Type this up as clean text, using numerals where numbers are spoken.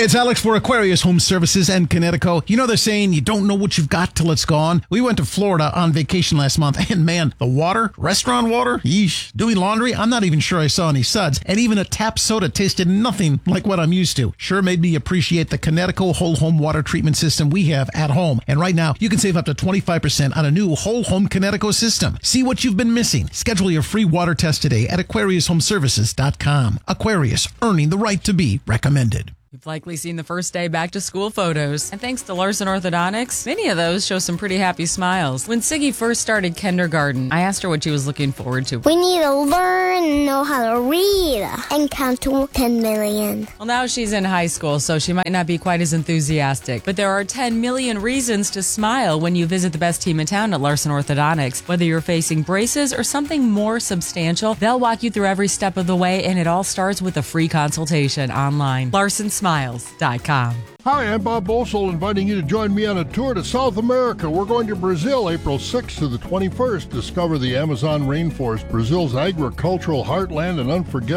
Hey, it's Alex for Aquarius Home Services and Connecticut. You know they're saying you don't know what you've got till it's gone? We went to Florida on vacation last month, and man, the water, restaurant water, yeesh. Doing laundry, I'm not even sure I saw any suds, and even a tap soda tasted nothing like what I'm used to. Sure made me appreciate the Connecticut whole home water treatment system we have at home. And right now, you can save up to 25% on a new whole home Connecticut system. See what you've been missing. Schedule your free water test today at AquariusHomeservices.com. Aquarius, earning the right to be recommended. You've likely seen the first day back to school photos. And thanks to Larson Orthodontics, many of those show some pretty happy smiles. When Siggy first started kindergarten, I asked her what she was looking forward to. We need to learn and know how to read and count to 10 million. Well, now she's in high school, so she might not be quite as enthusiastic. But there are 10 million reasons to smile when you visit the best team in town at Larson Orthodontics. Whether you're facing braces or something more substantial, they'll walk you through every step of the way, and it all starts with a free consultation online. LarsonSmiles.com. Hi, I'm Bob Bosel, inviting you to join me on a tour to South America. We're going to Brazil April 6th to the 21st. Discover the Amazon rainforest, Brazil's agricultural heartland and unforgettable